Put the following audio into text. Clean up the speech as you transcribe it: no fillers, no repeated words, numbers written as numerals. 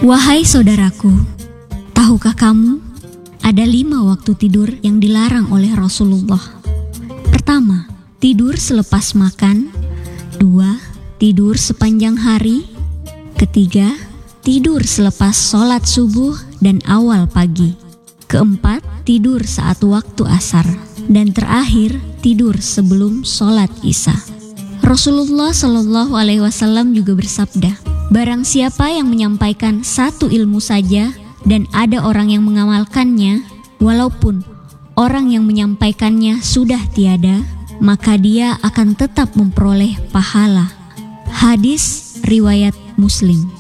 Wahai saudaraku, tahukah kamu ada 5 waktu tidur yang dilarang oleh Rasulullah? Pertama, tidur selepas makan. 2, tidur sepanjang hari. Ketiga, tidur selepas sholat subuh dan awal pagi. Keempat, tidur saat waktu asar. Dan terakhir, tidur sebelum sholat isya. Rasulullah SAW juga bersabda, barang siapa yang menyampaikan satu ilmu saja dan ada orang yang mengamalkannya, walaupun orang yang menyampaikannya sudah tiada, maka dia akan tetap memperoleh pahala. Hadis riwayat Muslim.